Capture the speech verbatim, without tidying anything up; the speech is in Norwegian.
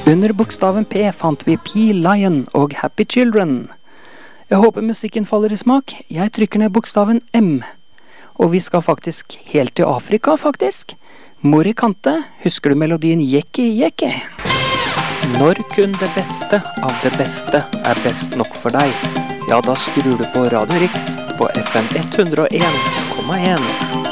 Under bokstaven P fant vi P, Lion og Happy Children. Jeg håper musikken faller i smak. Jeg trykker ned bokstaven M. Og vi skal faktisk helt til Afrika, faktisk. Morikante, husker du melodien Yeki Yeki? Når kun det beste av det beste er best nok for deg, ja, da skrur du på Radio Riks på F M hundre og en komma en.